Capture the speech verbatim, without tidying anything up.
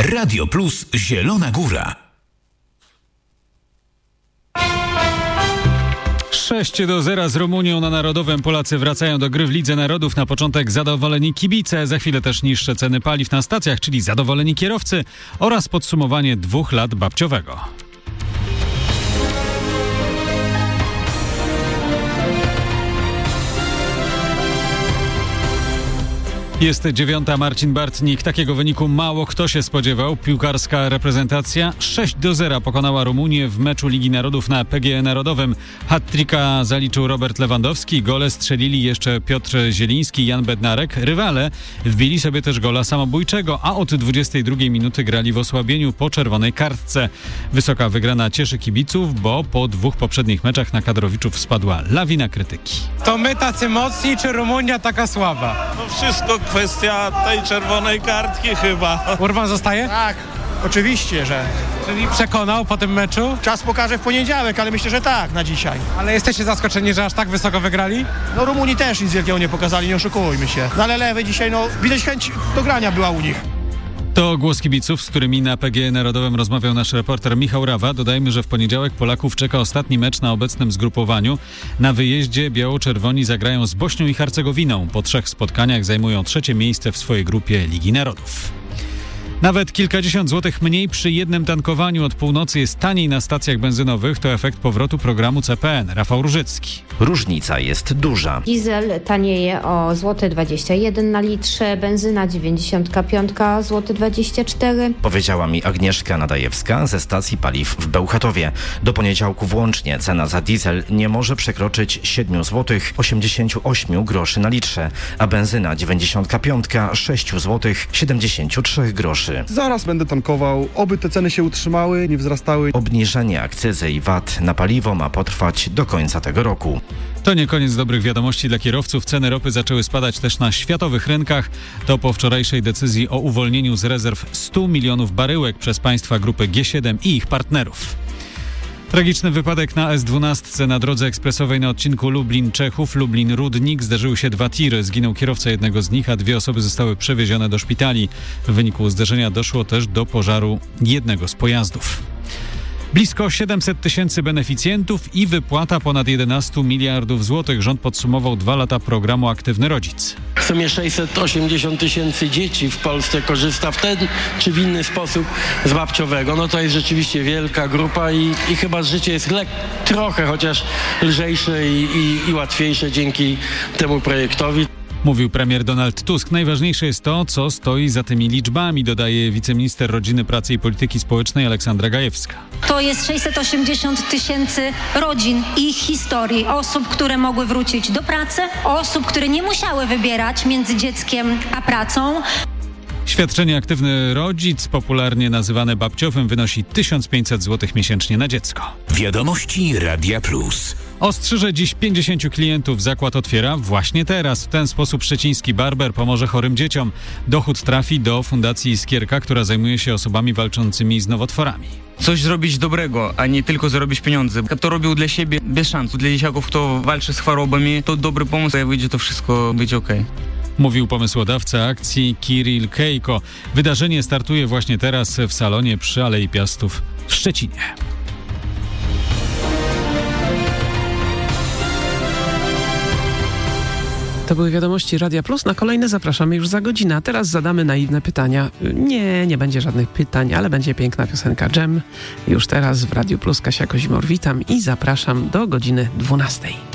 Radio Plus Zielona Góra. sześć do zera z Rumunią na Narodowym. Polacy wracają do gry w Lidze Narodów. Na początek zadowoleni kibice, za chwilę też niższe ceny paliw na stacjach, czyli zadowoleni kierowcy oraz podsumowanie dwóch lat babciowego. Jest dziewiąta, Marcin Bartnik. Takiego wyniku mało kto się spodziewał. Piłkarska reprezentacja sześć do zera pokonała Rumunię w meczu Ligi Narodów na P G E Narodowym. Hat-tricka zaliczył Robert Lewandowski. Gole strzelili jeszcze Piotr Zieliński i Jan Bednarek. Rywale wbili sobie też gola samobójczego, a od dwudziestej drugiej minuty grali w osłabieniu po czerwonej kartce. Wysoka wygrana cieszy kibiców, bo po dwóch poprzednich meczach na kadrowiczów spadła lawina krytyki. To my tacy mocni, czy Rumunia taka słaba? No wszystko kwestia tej czerwonej kartki chyba. Urban zostaje? Tak, oczywiście, że. Czyli przekonał po tym meczu? Czas pokaże w poniedziałek, ale myślę, że tak, na dzisiaj. Ale jesteście zaskoczeni, że aż tak wysoko wygrali? No Rumuni też nic wielkiego nie pokazali, nie oszukujmy się. No ale lewy dzisiaj, no widać chęć do grania była u nich. To głos kibiców, z którymi na P G E Narodowym rozmawiał nasz reporter Michał Rawa. Dodajmy, że w poniedziałek Polaków czeka ostatni mecz na obecnym zgrupowaniu. Na wyjeździe biało-czerwoni zagrają z Bośnią i Hercegowiną. Po trzech spotkaniach zajmują trzecie miejsce w swojej grupie Ligi Narodów. Nawet kilkadziesiąt złotych mniej przy jednym tankowaniu od północy jest taniej na stacjach benzynowych. To efekt powrotu programu C P N. Rafał Różycki. Różnica jest duża. Diesel tanieje o złote dwadzieścia jeden na litrze, benzyna dziewięćdziesiąt pięć złote dwadzieścia cztery. Powiedziała mi Agnieszka Nadajewska ze stacji paliw w Bełchatowie. Do poniedziałku włącznie cena za diesel nie może przekroczyć siedem złotych osiemdziesiąt osiem groszy na litrze, a benzyna dziewięćdziesiąt pięć sześć złotych siedemdziesiąt trzy groszy. Zaraz będę tankował, oby te ceny się utrzymały, nie wzrastały. Obniżenie akcyzy i V A T na paliwo ma potrwać do końca tego roku. To nie koniec dobrych wiadomości dla kierowców. Ceny ropy zaczęły spadać też na światowych rynkach. To po wczorajszej decyzji o uwolnieniu z rezerw stu milionów baryłek przez państwa grupy G siedem i ich partnerów. Tragiczny wypadek na S dwanaście na drodze ekspresowej na odcinku Lublin-Czechów, Lublin-Rudnik. Zderzyły się dwa tiry. Zginął kierowca jednego z nich, a dwie osoby zostały przewiezione do szpitali. W wyniku zderzenia doszło też do pożaru jednego z pojazdów. Blisko siedemset tysięcy beneficjentów i wypłata ponad jedenaście miliardów złotych. Rząd podsumował dwa lata programu Aktywny Rodzic. W sumie sześćset osiemdziesiąt tysięcy dzieci w Polsce korzysta w ten czy w inny sposób z babciowego. No to jest rzeczywiście wielka grupa i, i chyba życie jest lek- trochę chociaż lżejsze i, i, i łatwiejsze dzięki temu projektowi. Mówił premier Donald Tusk. Najważniejsze jest to, co stoi za tymi liczbami, dodaje wiceminister Rodziny, Pracy i Polityki Społecznej Aleksandra Gajewska. To jest sześćset osiemdziesiąt tysięcy rodzin i ich historii, osób, które mogły wrócić do pracy, osób, które nie musiały wybierać między dzieckiem a pracą. Świadczenie Aktywny Rodzic, popularnie nazywane babciowym, wynosi tysiąc pięćset złotych miesięcznie na dziecko. Wiadomości Radia Plus. Ostrzyże dziś pięćdziesięciu klientów. Zakład otwiera właśnie teraz. W ten sposób szczeciński barber pomoże chorym dzieciom. Dochód trafi do Fundacji Iskierka, która zajmuje się osobami walczącymi z nowotworami. Coś zrobić dobrego, a nie tylko zarobić pieniądze. Kto robił dla siebie bez szans. Dla dzieciaków, kto walczy z chorobami, to dobry pomysł, a wyjdzie to wszystko być okej. Okay. Mówił pomysłodawca akcji Kirill Kejko. Wydarzenie startuje właśnie teraz w salonie przy Alei Piastów w Szczecinie. To były wiadomości Radia Plus. Na kolejne zapraszamy już za godzinę. A teraz zadamy naiwne pytania. Nie, nie będzie żadnych pytań, ale będzie piękna piosenka Dżem. Już teraz w Radiu Plus Kasia Kozimor witam i zapraszam do godziny dwunastej.